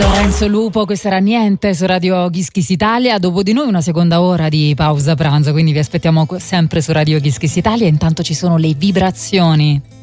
Lorenzo Lupo, questo era Niente su Radio Kiss Kiss Italia. Dopo di noi una seconda ora di pausa pranzo, quindi vi aspettiamo sempre su Radio Kiss Kiss Italia. Intanto ci sono le vibrazioni.